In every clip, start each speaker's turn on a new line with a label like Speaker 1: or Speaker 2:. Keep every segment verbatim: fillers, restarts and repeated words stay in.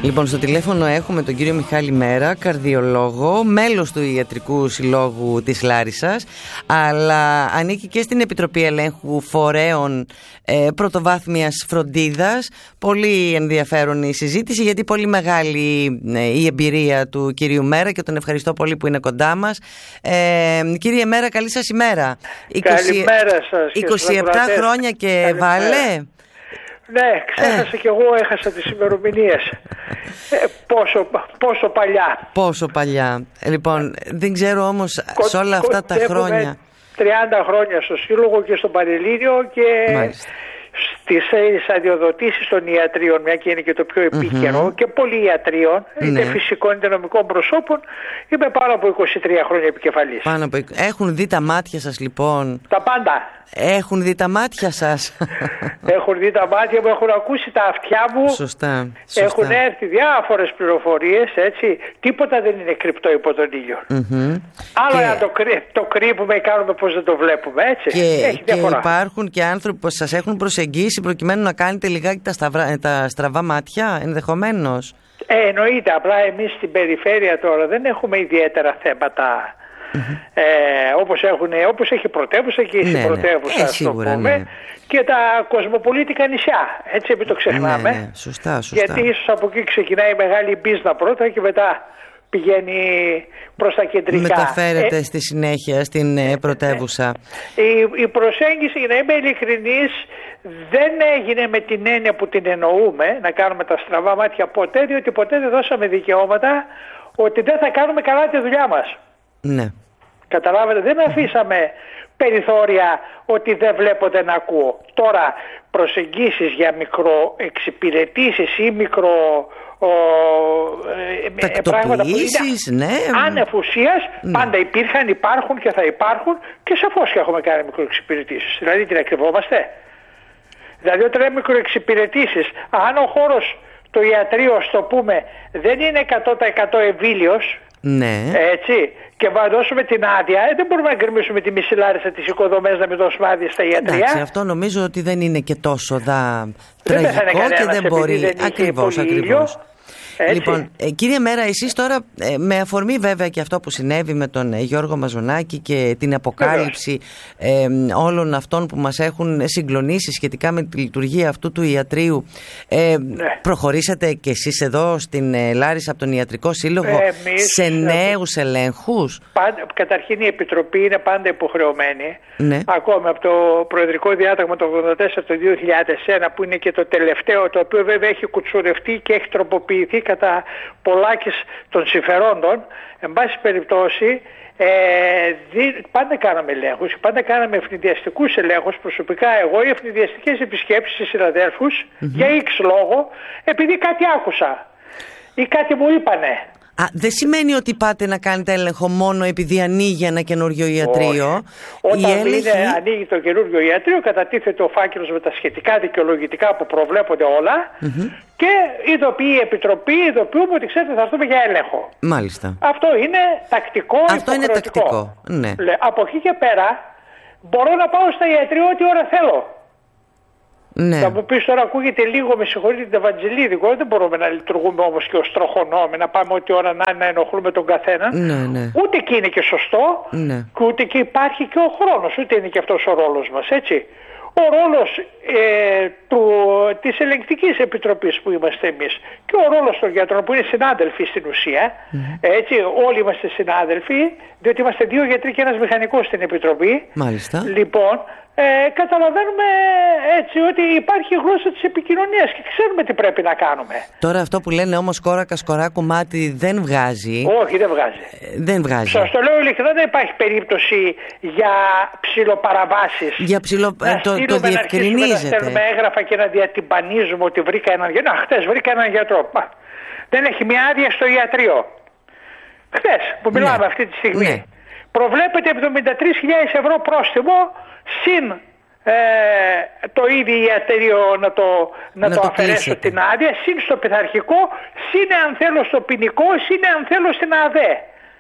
Speaker 1: Λοιπόν, στο τηλέφωνο έχουμε τον κύριο Μιχάλη Μέρα, καρδιολόγο, μέλος του Ιατρικού Συλλόγου της Λάρισσας, αλλά ανήκει και στην Επιτροπή Ελέγχου Φορέων ε, Πρωτοβάθμιας Φροντίδας. Πολύ ενδιαφέρον η συζήτηση, γιατί πολύ μεγάλη ε, η εμπειρία του κυρίου Μέρα και τον ευχαριστώ πολύ που είναι κοντά μας. Ε, κύριε Μέρα, καλή σας ημέρα.
Speaker 2: Καλημέρα σας.
Speaker 1: είκοσι επτά χρόνια και καλημέρα. Βάλε.
Speaker 2: Ναι, ξέχασα ε. κι εγώ, έχασα τις ημερομηνίες. ε, πόσο, πόσο παλιά.
Speaker 1: Πόσο παλιά. Λοιπόν, δεν ξέρω όμως Κο, σε όλα αυτά τα χρόνια.
Speaker 2: τριάντα χρόνια στο Σύλλογο και στο Πανελλήνιο και Μάλιστα. στις αδειοδοτήσεις των ιατρίων, μια και είναι και το πιο επίκαιρο, mm-hmm. και πολυιατρίων, ναι. είτε φυσικών είτε νομικών προσώπων, είμαι πάνω από είκοσι τρία χρόνια επικεφαλής.
Speaker 1: Πάνω από... Έχουν δει τα μάτια σας λοιπόν?
Speaker 2: Τα πάντα.
Speaker 1: Έχουν δει τα μάτια σας?
Speaker 2: Έχουν δει τα μάτια μου, έχουν ακούσει τα αυτιά μου.
Speaker 1: Σωστά, σωστά.
Speaker 2: Έχουν έρθει διάφορες πληροφορίες, έτσι. Τίποτα δεν είναι κρυπτό υπό τον ήλιο.
Speaker 1: Mm-hmm.
Speaker 2: Άλλο
Speaker 1: και...
Speaker 2: να το, κρύ, το κρύβουμε ή κάνουμε πως δεν το βλέπουμε, έτσι.
Speaker 1: Και,
Speaker 2: Έχει
Speaker 1: και
Speaker 2: διαφορά.
Speaker 1: Υπάρχουν και άνθρωποι που σας έχουν προσεγγίσει προκειμένου να κάνετε λιγάκι τα, σταυρα... τα στραβά μάτια, ενδεχομένως.
Speaker 2: Ε, εννοείται. Απλά εμείς στην περιφέρεια τώρα δεν έχουμε ιδιαίτερα θέματα. Mm-hmm. Ε, όπως, έχουν, όπως έχει πρωτεύουσα και η
Speaker 1: ναι,
Speaker 2: πρωτεύουσα,
Speaker 1: ναι. Ε,
Speaker 2: ας το πούμε,
Speaker 1: ναι.
Speaker 2: και τα κοσμοπολίτικα νησιά, έτσι, μην το ξεχνάμε.
Speaker 1: Ναι, ναι. Σωστά, σωστά.
Speaker 2: Γιατί ίσως από εκεί ξεκινάει η μεγάλη μπίζνα πρώτα και μετά πηγαίνει προς τα κεντρικά.
Speaker 1: Μεταφέρεται
Speaker 2: ε,
Speaker 1: στη συνέχεια στην ε, πρωτεύουσα.
Speaker 2: Ε, η, η προσέγγιση, για να είμαι ειλικρινής, δεν έγινε με την έννοια που την εννοούμε, να κάνουμε τα στραβά μάτια ποτέ, διότι ποτέ δεν δώσαμε δικαιώματα ότι δεν θα κάνουμε καλά τη δουλειά μας.
Speaker 1: Ναι.
Speaker 2: Καταλάβετε, δεν αφήσαμε περιθώρια ότι δεν βλέπω, δεν ακούω. Τώρα προσεγγίσεις για μικροεξυπηρετήσεις ή μικρο ο, ε, πράγματα που είναι
Speaker 1: ναι.
Speaker 2: άνευ ουσίας,
Speaker 1: ναι. πάντα
Speaker 2: υπήρχαν, υπάρχουν και θα υπάρχουν και σαφώς και έχουμε κάνει μικροεξυπηρετήσεις. Δηλαδή την ακριβόμαστε. Δηλαδή όταν λέμε μικροεξυπηρετήσεις, αν ο χώρος, το ιατρείο, ας το πούμε, δεν είναι εκατό τοις εκατό ευήλιος,
Speaker 1: ναι.
Speaker 2: έτσι, και να δώσουμε την άδεια, ε, δεν μπορούμε να γκρεμίσουμε τη μισή Λάρισα, τις οικοδομές, να μην δώσουμε άδεια στα ιατρεία.
Speaker 1: Εντάξει, αυτό νομίζω ότι δεν είναι και τόσο δα... τραγικό και δεν μπορεί. Ακριβώς, ακριβώς.
Speaker 2: Έτσι.
Speaker 1: Λοιπόν, ε, κύριε Μέρα, εσείς τώρα ε, με αφορμή βέβαια και αυτό που συνέβη με τον ε, Γιώργο Μαζονάκη και την αποκάλυψη ε, όλων αυτών που μας έχουν συγκλονίσει σχετικά με τη λειτουργία αυτού του ιατρείου, ε, ναι. προχωρήσατε και εσείς εδώ στην ε, Λάρισα από τον Ιατρικό Σύλλογο εμείς, σε νέους ε, ελέγχους?
Speaker 2: Πάντα, καταρχήν η Επιτροπή είναι πάντα υποχρεωμένη, ναι. ακόμη από το Προεδρικό Διάταγμα το ογδόντα τέσσερα το δύο χιλιάδες ένα, που είναι και το τελευταίο, το οποίο βέβαια έχει κουτσουρευτεί και έχει τροποποιηθεί κατά πολλάκις των συμφερόντων. Εν πάση περιπτώσει, ε, δι, πάντα κάναμε ελέγχους, πάντα κάναμε ευνηδιαστικούς ελέγχους. Προσωπικά εγώ οι ευνηδιαστικές επισκέψεις σε συναδέλφους mm-hmm. για X λόγο, επειδή κάτι άκουσα ή κάτι μου είπανε.
Speaker 1: Α, δεν σημαίνει ότι πάτε να κάνετε έλεγχο μόνο επειδή ανοίγει ένα καινούριο ιατρείο.
Speaker 2: Όταν
Speaker 1: έλεγχη...
Speaker 2: είναι, ανοίγει το καινούριο ιατρείο, κατατίθεται ο φάκελος με τα σχετικά δικαιολογητικά που προβλέπονται όλα mm-hmm. και ειδοποιεί η Επιτροπή, ειδοποιούμε ότι ξέρετε θα έρθουμε για έλεγχο.
Speaker 1: Μάλιστα.
Speaker 2: Αυτό είναι τακτικό,
Speaker 1: Αυτό είναι τακτικό. Ναι.
Speaker 2: Λε, από εκεί και πέρα μπορώ να πάω στα ιατρείο ό,τι ώρα θέλω.
Speaker 1: Ναι.
Speaker 2: Θα μου πεις τώρα, ακούγεται λίγο, με συγχωρείτε, την Ευαγγελίδικο, δεν μπορούμε να λειτουργούμε όμως και ως τροχονόμοι, να πάμε ό,τι ώρα να, να ενοχλούμε τον καθένα.
Speaker 1: Ναι, ναι.
Speaker 2: Ούτε και είναι και σωστό,
Speaker 1: ναι.
Speaker 2: και ούτε και υπάρχει και ο χρόνος, ούτε είναι και αυτός ο ρόλος μας, έτσι. Ο ρόλος ε, του, της ελεγκτικής επιτροπής που είμαστε εμείς και ο ρόλος των γιατρών που είναι συνάδελφοι στην ουσία, mm. έτσι, όλοι είμαστε συνάδελφοι, διότι είμαστε δύο γιατροί και ένας μηχανικός στην επιτροπή.
Speaker 1: Μάλιστα.
Speaker 2: Λοιπόν, Ε, καταλαβαίνουμε έτσι ότι υπάρχει η γλώσσα της επικοινωνίας και ξέρουμε τι πρέπει να κάνουμε.
Speaker 1: Τώρα αυτό που λένε όμως κόρακα σκορά κομμάτι δεν βγάζει.
Speaker 2: Όχι, δεν βγάζει.
Speaker 1: Ε, δεν βγάζει.
Speaker 2: Σας το λέω ειλικρινά, δεν υπάρχει περίπτωση για ψιλοπαραβάσεις.
Speaker 1: Για ψιλο...
Speaker 2: να
Speaker 1: το, το διευκρινίζετε.
Speaker 2: Να στέλνουμε έγγραφα και να διατυμπανίζουμε ότι βρήκα έναν γιατρό. Να, χτες βρήκα έναν γιατρό. Δεν έχει μια άδεια στο ιατρείο. Χτες που μιλάμε ναι. αυτή τη στιγμή. Ναι. Προβλέπεται εβδομήντα τρεις χιλιάδες ευρώ πρόστιμο συν ε, το ίδιο ιατρείο να το, να
Speaker 1: να
Speaker 2: το,
Speaker 1: το
Speaker 2: αφαιρέσω την άδεια, συν στο πειθαρχικό, συν αν θέλω στο ποινικό, συν αν θέλω στην ΑΔΕ.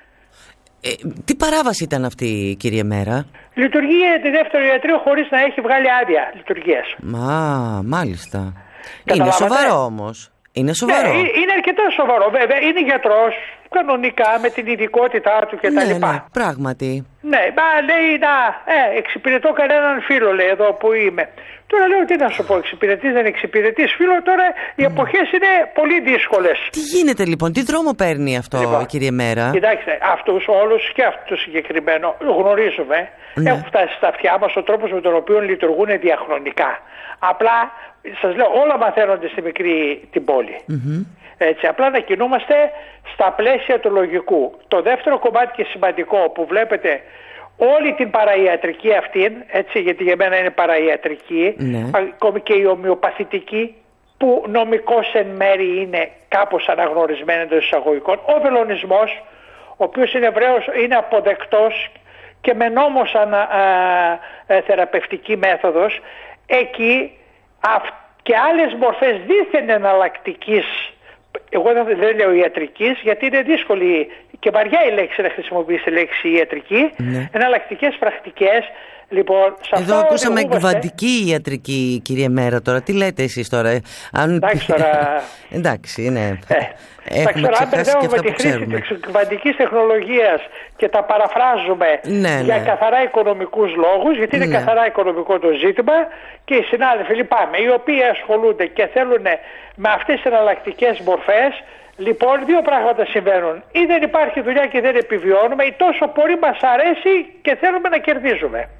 Speaker 1: Ε, τι παράβαση ήταν αυτή, κύριε Μέρα?
Speaker 2: Λειτουργεί τη δεύτερο ιατρείο χωρίς να έχει βγάλει άδεια λειτουργίας.
Speaker 1: Μα, μάλιστα. Είναι σοβαρό όμως. Είναι σοβαρό.
Speaker 2: Ναι, είναι αρκετά σοβαρό. Βέβαια, είναι γιατρός κανονικά με την ειδικότητά του κτλ.
Speaker 1: Ναι, ναι, πράγματι.
Speaker 2: Ναι, μα λέει να ε, εξυπηρετώ κανέναν φίλο, λέει, εδώ που είμαι. Τώρα λέω τι να σου πω, εξυπηρετείς δεν εξυπηρετείς φίλο, τώρα οι mm. εποχές είναι πολύ δύσκολες.
Speaker 1: Τι γίνεται λοιπόν, τι δρόμο παίρνει αυτό, λοιπόν, κύριε Μέρα?
Speaker 2: Κοιτάξτε, αυτούς όλους και αυτό το συγκεκριμένο γνωρίζουμε, ναι. Έχουν φτάσει στα αυτιά μας ο τρόπος με τον οποίο λειτουργούν διαχρονικά. Απλά, σας λέω, όλα μαθαίνονται στη μικρή την πόλη. Mm-hmm. Έτσι, απλά να κινούμαστε στα πλαίσια του λογικού. Το δεύτερο κομμάτι και σημαντικό που βλέπετε όλη την παραϊατρική αυτήν, έτσι, γιατί για μένα είναι παραϊατρική, ναι. Ακόμη και η ομοιοπαθητική, που νομικός εν μέρη είναι κάπως αναγνωρισμένη εντός εισαγωγικών, ο βελονισμός, ο οποίος είναι Εβραίος, είναι αποδεκτός και με νόμο σαν α, α, θεραπευτική μέθοδος, εκεί α, και άλλες μορφές δίθεν εναλλακτικής, εγώ δεν λέω ιατρικής, γιατί είναι δύσκολη και βαριά η λέξη να χρησιμοποιήσει τη λέξη ιατρική, ναι. Εναλλακτικές πρακτικές. Λοιπόν,
Speaker 1: εδώ ακούσαμε εκβαντική ιατρική, κύριε Μέρα, τώρα. Τι λέτε εσείς τώρα? Αν...
Speaker 2: Εντάξει τώρα...
Speaker 1: Εντάξει, είναι...
Speaker 2: Ε,
Speaker 1: έχουμε ξεχάσει και αυτά που ξέρουμε.
Speaker 2: Με τη χρήση της εκβαντικής τεχνολογίας και τα παραφράζουμε, ναι, για ναι. καθαρά οικονομικούς λόγους, γιατί είναι ναι. καθαρά οικονομικό το ζήτημα, και οι συνάδελφοι, λυπάμαι, οι οποίοι ασχολούνται και θέλουν με αυτές τις εναλλακτικές μορφές. Λοιπόν, δύο πράγματα συμβαίνουν. Ή δεν υπάρχει δουλειά και δεν επιβιώνουμε, ή τόσο πολύ μας αρέσει και θέλουμε να κερδίζουμε.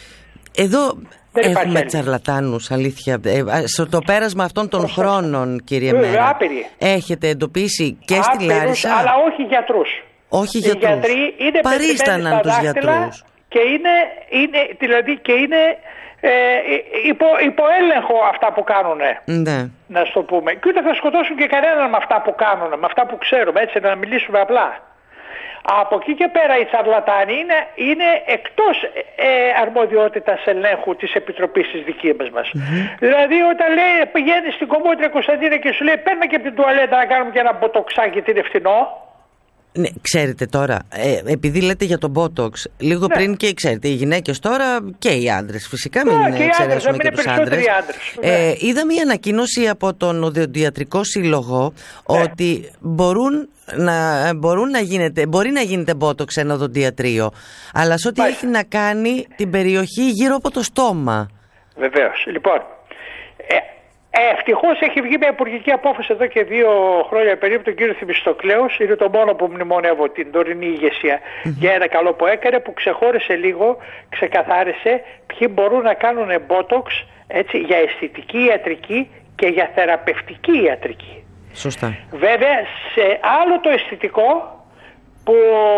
Speaker 1: Εδώ δεν έχουμε τσαρλατάνους, αλήθεια. Ε, στο πέρασμα αυτών των Προσώς. χρόνων, κύριε Μέρα,
Speaker 2: άπειροι.
Speaker 1: έχετε εντοπίσει και
Speaker 2: Άπειρους,
Speaker 1: στη Λάρισα.
Speaker 2: Αλλά όχι γιατρούς.
Speaker 1: Όχι
Speaker 2: Οι
Speaker 1: γιατρούς.
Speaker 2: γιατροί είναι
Speaker 1: παρίσταναν τους γιατρούς.
Speaker 2: Και είναι, είναι, δηλαδή, και είναι ε, υπό, υπό έλεγχο αυτά που κάνουν. Ναι. Να στο πούμε. Και ούτε θα σκοτώσουν και κανέναν με αυτά που κάνουν, με αυτά που ξέρουμε, έτσι, να μιλήσουμε απλά. Από εκεί και πέρα οι τσαρλατάνοι είναι, είναι εκτός ε, αρμοδιότητας ελέγχου της Επιτροπής της δικής μας. Mm-hmm. Δηλαδή όταν λέει, πηγαίνει στην Κομμότρια Κωνσταντίνα και σου λέει παίρνουμε και από την τουαλέτα να κάνουμε και ένα μποτοξάκι, τι είναι φθηνό.
Speaker 1: Ναι, ξέρετε τώρα, ε, επειδή λέτε για τον Botox, λίγο ναι. πριν και ξέρετε, οι γυναίκες τώρα και οι άντρες, φυσικά μην ναι, εξαιρέσουμε και, και τους άντρες. άντρες ε, είδα μια ανακοίνωση από τον Οδοντιατρικό Σύλλογο, ναι. ότι μπορούν να, μπορούν να γίνεται, μπορεί να γίνεται Botox σε ένα οδοντιατρίο, αλλά σε ό,τι έχει να κάνει την περιοχή γύρω από το στόμα. Βεβαίως.
Speaker 2: Λοιπόν, ε, ευτυχώς έχει βγει μια υπουργική απόφαση εδώ και δύο χρόνια περίπου, τον κύριο Θημιστοκλέους, είναι το μόνο που μνημονεύω την τωρινή ηγεσία mm-hmm. για ένα καλό που έκανε, που ξεχώρισε λίγο, ξεκαθάρισε ποιοι μπορούν να κάνουν Botox, έτσι, για αισθητική ιατρική και για θεραπευτική ιατρική.
Speaker 1: Σωστά.
Speaker 2: Βέβαια σε άλλο το αισθητικό που,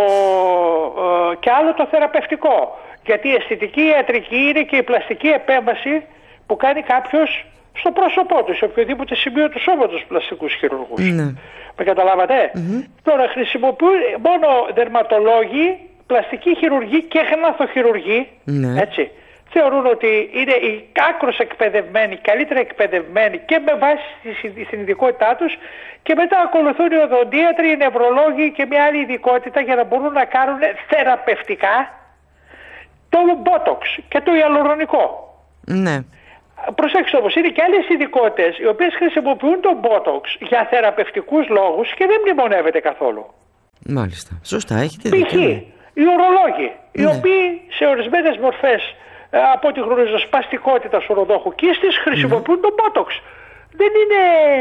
Speaker 2: ε, και άλλο το θεραπευτικό, γιατί η αισθητική ιατρική είναι και η πλαστική επέμβαση που κάνει κάποιος στο πρόσωπό του, σε οποιοδήποτε σημείο του σώματος, πλαστικούς χειρουργούς. Ναι. Με καταλάβατε? Mm-hmm. Τώρα χρησιμοποιούν μόνο δερματολόγοι, πλαστικοί χειρουργοί και γναθοχειρουργοί, ναι. έτσι. Θεωρούν ότι είναι οι άκρως εκπαιδευμένοι, καλύτερα εκπαιδευμένοι και με βάση στην ειδικότητά τους, και μετά ακολουθούν οι οδοντίατροι, οι νευρολόγοι και μια άλλη ειδικότητα για να μπορούν να κάνουν θεραπευτικά το Botox και το ιαλουρονικό.
Speaker 1: Ναι.
Speaker 2: Προσέξτε όμως, είναι και άλλες ειδικότητες οι οποίες χρησιμοποιούν το Botox για θεραπευτικούς λόγους και δεν μνημονεύεται καθόλου.
Speaker 1: Μάλιστα. Σωστά, έχετε
Speaker 2: δίκιο. Π.χ. οι ορολόγοι, ναι. οι οποίοι σε ορισμένες μορφές, από τη γνωριζοσπαστικότητα του οροδόχου κίστης, χρησιμοποιούν ναι. το Botox. Δεν είναι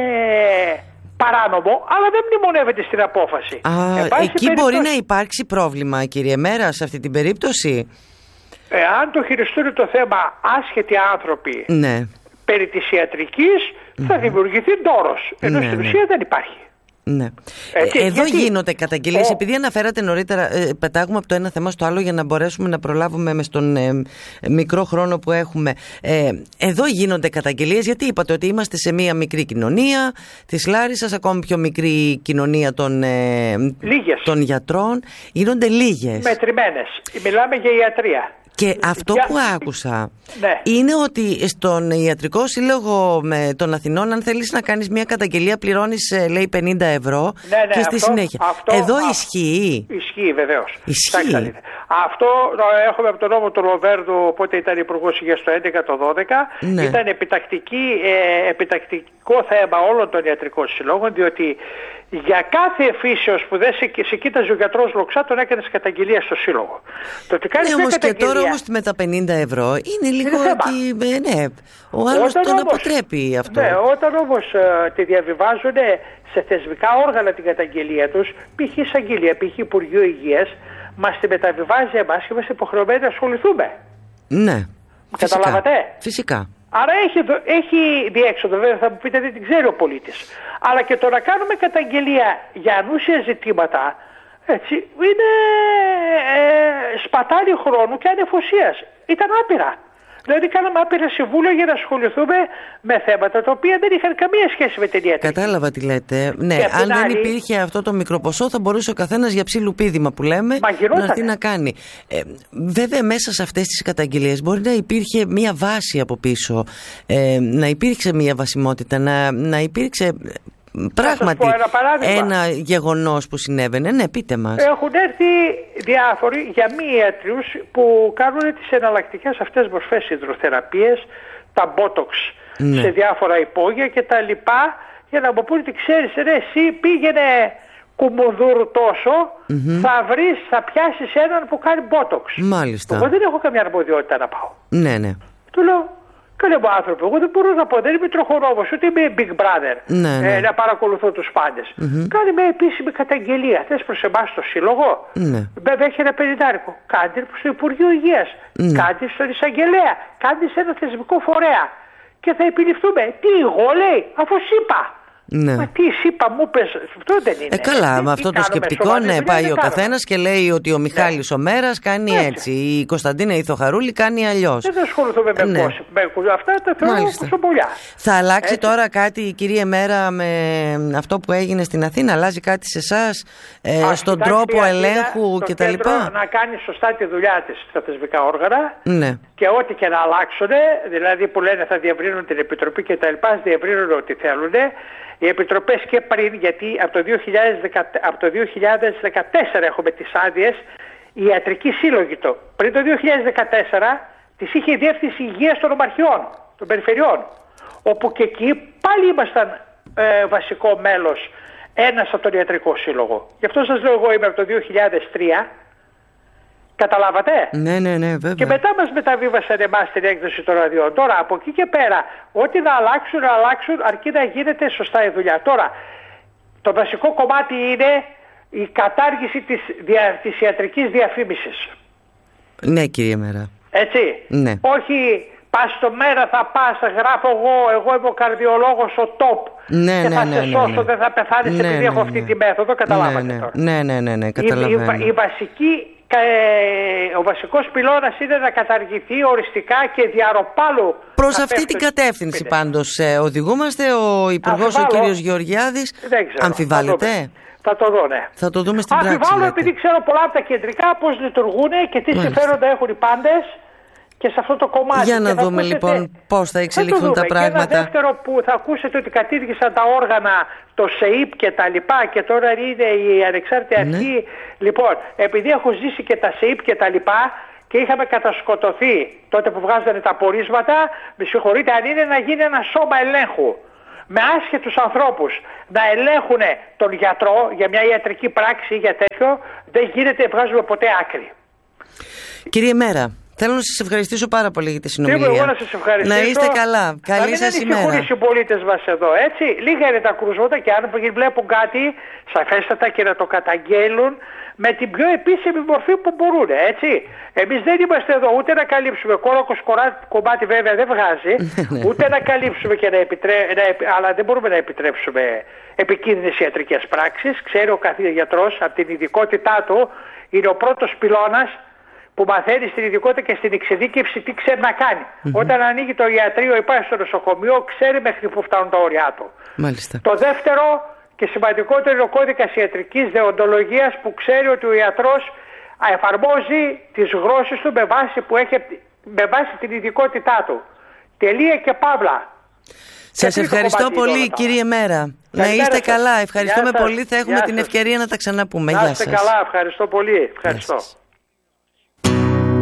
Speaker 2: παράνομο, αλλά δεν μνημονεύεται στην απόφαση.
Speaker 1: Α, εκεί περιπτώσει... μπορεί να υπάρξει πρόβλημα, κύριε Μέρα, σε αυτή την περίπτωση.
Speaker 2: Εάν το χειριστούν το θέμα άσχετοι άνθρωποι,
Speaker 1: ναι.
Speaker 2: περί της ιατρικής, θα δημιουργηθεί ντόρος, ενώ ναι, στην ουσία ναι. δεν υπάρχει.
Speaker 1: Ναι. Έτσι, Εδώ γιατί... γίνονται καταγγελίες. Ο... Επειδή αναφέρατε νωρίτερα, ε, πετάγουμε από το ένα θέμα στο άλλο για να μπορέσουμε να προλάβουμε με στον ε, μικρό χρόνο που έχουμε. Ε, εδώ γίνονται καταγγελίες, γιατί είπατε ότι είμαστε σε μία μικρή κοινωνία της Λάρισσας, ακόμη πιο μικρή κοινωνία των, ε, των γιατρών. Γίνονται λίγες.
Speaker 2: Μετρημένες. Μιλάμε για ιατρία.
Speaker 1: Και αυτό
Speaker 2: Για...
Speaker 1: που άκουσα
Speaker 2: ναι.
Speaker 1: είναι ότι στον Ιατρικό Σύλλογο με των Αθηνών, αν θέλεις να κάνεις μια καταγγελία, πληρώνεις, λέει, πενήντα ευρώ,
Speaker 2: ναι, ναι,
Speaker 1: και στη
Speaker 2: αυτό,
Speaker 1: συνέχεια.
Speaker 2: Αυτό,
Speaker 1: Εδώ
Speaker 2: α,
Speaker 1: ισχύει.
Speaker 2: Ισχύει, βεβαίως.
Speaker 1: Ισχύει.
Speaker 2: Αυτό έχουμε από τον νόμο του Λοβέρδου, οπότε ήταν υπουργός υγείας το έντεκα το δώδεκα. Ναι. Ήταν επιτακτική, ε, επιτακτικό θέμα όλων των ιατρικών συλλόγων, διότι για κάθε εφήσεως που δεν σε, σε κοίταζε ο γιατρός Λοξά, τον έκανες καταγγελία στο σύλλογο. Το ότι κάνεις
Speaker 1: ναι,
Speaker 2: μια
Speaker 1: όμως
Speaker 2: καταγγελία...
Speaker 1: και τώρα όμως με τα πενήντα ευρώ είναι λίγο
Speaker 2: είναι
Speaker 1: ότι, ναι, ο άλλος τον όμως, αποτρέπει αυτό.
Speaker 2: Ναι, όταν όμως ε, τη διαβιβάζουν σε θεσμικά όργανα την καταγγελία τους, π.χ. εισαγγελία, π.χ. Υπουργείο Υγείας, μας τη μεταβιβάζει εμάς και είμαστε υποχρεωμένοι να ασχοληθούμε.
Speaker 1: Ναι.
Speaker 2: Καταλάβατε.
Speaker 1: Φυσικά.
Speaker 2: Άρα έχει, έχει διέξοδο, βέβαια θα μου πείτε δεν την ξέρει ο πολίτης. Αλλά και το να κάνουμε καταγγελία για ανούσια ζητήματα, έτσι, είναι ε, σπατάλη χρόνου και ανεφοσίας. Ήταν άπειρα. Δηλαδή κάναμε άπειρα συμβούλια για να ασχοληθούμε με θέματα τα οποία δεν είχαν καμία σχέση με την ιατρική.
Speaker 1: Κατάλαβα τι λέτε. Ναι, αν άλλη... δεν υπήρχε αυτό το μικροποσό, θα μπορούσε ο καθένας για ψιλοπίδημα που λέμε να έρθει να κάνει. Ε, βέβαια, μέσα σε αυτές τις καταγγελίες μπορεί να υπήρχε μία βάση από πίσω, ε, να υπήρξε μία βασιμότητα, να, να υπήρξε. Πράγματι ένα, ένα γεγονός που συνέβαινε. Ναι, πείτε μας.
Speaker 2: Έχουν έρθει διάφοροι για μη ιατρούς που κάνουν τις εναλλακτικές αυτές μορφές υδροθεραπείες, τα botox, ναι, σε διάφορα υπόγεια και τα λοιπά, για να μου πούνε ότι ξέρεις, ρε, εσύ πήγαινε κουμουδούρου τόσο, mm-hmm, θα βρεις, θα πιάσεις έναν που κάνει botox.
Speaker 1: Μάλιστα.
Speaker 2: Εγώ δεν έχω καμιά αρμοδιότητα να πάω.
Speaker 1: Ναι, ναι.
Speaker 2: Του λέω, καλέ μου άνθρωπο, εγώ δεν μπορώ να πω, δεν είμαι τροχονόμος, ούτε είμαι Big Brother,
Speaker 1: ναι, ναι,
Speaker 2: ε, να παρακολουθώ τους πάντες. Mm-hmm. Κάνε μια επίσημη καταγγελία. Θες προς εμάς το σύλλογο, ναι, βέβαια έχει ένα πενηντάρικο. Κάντε στο Υπουργείο Υγείας, ναι, κάντε στον εισαγγελέα, κάντε σε ένα θεσμικό φορέα και θα επιληφθούμε. Τι εγώ, λέει, αφού σ' είπα. Ναι. Μα τι είπα, μου πες, αυτό δεν είναι.
Speaker 1: Ε, καλά, με αυτό το σκεπτικό, ναι, πάει ο καθένας και λέει ότι ο Μιχάλης, ναι, ο Μέρας κάνει έτσι. έτσι. Η Κωνσταντίνα η Θοχαρούλη κάνει αλλιώς.
Speaker 2: Δεν ασχοληθούμε με, ναι, κόσμο. Με αυτά τα θεωρώ κουστομπολιά.
Speaker 1: Θα αλλάξει έτσι τώρα κάτι, κυρία Μέρα, με αυτό που έγινε στην Αθήνα? Αλλάζει κάτι σε εσάς, ε, στον τρόπο Αθήνα, ελέγχου κτλ?
Speaker 2: Να κάνει σωστά τη δουλειά της στα θεσμικά όργανα, ναι, και ό,τι και να αλλάξουν, δηλαδή που λένε θα διευρύνουν την Επιτροπή κτλ., διευρύνουν ό,τι θέλουν. Οι επιτροπές και πριν, γιατί από το, δύο χιλιάδες δέκα, από το δύο χιλιάδες δεκατέσσερα έχουμε τις άδειες, οι ιατρικοί σύλλογοι το, πριν το δύο χιλιάδες δεκατέσσερα τις είχε η Διεύθυνση Υγείας των Ομαρχιών, των Περιφερειών, όπου και εκεί πάλι ήμασταν ε, βασικό μέλος ένας από τον ιατρικό σύλλογο. Γι' αυτό σας λέω, εγώ είμαι από το δύο χιλιάδες τρία. Καταλάβατε?
Speaker 1: Ναι, ναι, ναι, βέβαια.
Speaker 2: Και μετά μας μεταβίβασαν εμάς την έκδοση των αδειών. Τώρα από εκεί και πέρα, ό,τι να αλλάξουν, να αλλάξουν, αρκεί να γίνεται σωστά η δουλειά. Τώρα, το βασικό κομμάτι είναι η κατάργηση της, δια, της ιατρικής διαφήμισης.
Speaker 1: Ναι, κύριε Μέρα.
Speaker 2: Έτσι.
Speaker 1: Ναι.
Speaker 2: Όχι, πας στο Μέρα, θα πας, γράφω εγώ, εγώ είμαι ο καρδιολόγος, ο top. Ναι, και ναι, θα ναι, σε ναι, σώσω, ναι, δεν θα πεθάνεις, ναι, επειδή ναι, έχω αυτή, ναι, τη μέθοδο. Καταλάβατε, ναι, ναι, τώρα.
Speaker 1: Ναι, ναι, ναι, ναι, καταλαβαίνω.
Speaker 2: Η, η, η βασική... ο βασικός πυλώνας είναι να καταργηθεί οριστικά και διαρροπάλου.
Speaker 1: Προς αυτή την κατεύθυνση πάντως ε, οδηγούμαστε. Ο Υπουργός, ο κύριος Γεωργιάδης, αμφιβάλλεται?
Speaker 2: Θα, θα το δω, ναι.
Speaker 1: Θα το δούμε στην πράξη.
Speaker 2: Αμφιβάλλω επειδή ξέρω πολλά από τα κεντρικά πώς λειτουργούν και τι συμφέροντα έχουν οι πάντες και σε αυτό το κομμάτι.
Speaker 1: Για να δούμε ακούσετε, λοιπόν πώς θα εξελιχθούν τα πράγματα.
Speaker 2: Και ένα δεύτερο που θα ακούσετε, ότι κατήργησαν τα όργανα, το ΣΕΙΠ και τα λοιπά, και τώρα είναι η ανεξάρτητη αρχή. Ναι. Λοιπόν, επειδή έχω ζήσει και τα ΣΕΙΠ και τα λοιπά και είχαμε κατασκοτωθεί τότε που βγάζανε τα πορίσματα, με συγχωρείτε, αν είναι να γίνει ένα σώμα ελέγχου με άσχετους ανθρώπους να ελέγχουν τον γιατρό για μια ιατρική πράξη ή για τέτοιο, δεν γίνεται, βγάζουμε ποτέ άκρη.
Speaker 1: Κύριε Μέρα, θέλω να σας ευχαριστήσω πάρα πολύ για τη συνομιλία.
Speaker 2: Εγώ να σας ευχαριστήσω.
Speaker 1: Να είστε καλά. Καλή σας ημέρα.
Speaker 2: Να μην ανησυχούν οι συμπολίτες μας εδώ, έτσι. Λίγα είναι τα κρούσματα και αν βλέπουν κάτι σαφέστατα και να το καταγγέλουν με την πιο επίσημη μορφή που μπορούν, έτσι. Εμείς δεν είμαστε εδώ ούτε να καλύψουμε κόρακος κομμάτι, βέβαια δεν βγάζει, ούτε να καλύψουμε και να επιτρέψουμε, αλλά δεν μπορούμε να επιτρέψουμε επικίνδυνες ιατρικές πράξεις. Ξέρει ο κάθε γιατρός από την ειδικότητά του, είναι ο πρώτος πυλώνας που μαθαίνει στην ειδικότητα και στην εξειδίκευση τι ξέρει να κάνει. Mm-hmm. Όταν ανοίγει το ιατρείο ή πάει στο νοσοκομείο, ξέρει μέχρι που φτάνουν τα όρια του.
Speaker 1: Μάλιστα.
Speaker 2: Το δεύτερο και σημαντικότερο είναι ο κώδικας ιατρικής δεοντολογίας, που ξέρει ότι ο ιατρός εφαρμόζει τις γλώσσες του με βάση, που έχει, με βάση την ειδικότητά του. Τελεία και παύλα.
Speaker 1: Σας ευχαριστώ πολύ κύριε Μέρα. Να είστε καλά. Ευχαριστούμε πολύ. Θα έχουμε την ευκαιρία να τα ξαναπούμε.
Speaker 2: Να είστε καλά. Ευχαριστώ πολύ. Ευχαριστώ.